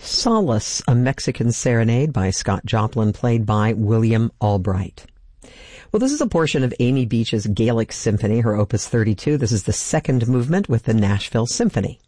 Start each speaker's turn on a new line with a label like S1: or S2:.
S1: Solace, a Mexican Serenade by Scott Joplin, played by William Albright. Well, this is a portion of Amy Beach's Gaelic Symphony, her Opus 32. This is the second movement with the Nashville Symphony.